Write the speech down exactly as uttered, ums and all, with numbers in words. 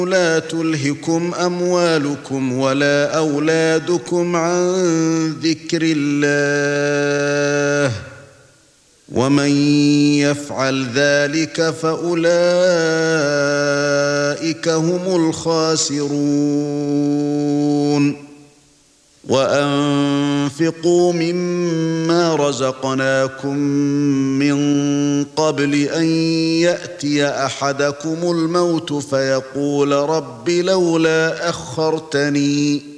لا تلهكم أموالكم ولا أولادكم عن ذكر الله ومن يفعل ذلك فأولئك هم الخاسرون وأنفقوا مما رزقناكم من قبل أن يأتي أحدكم الموت فيقول رب لولا أخرتني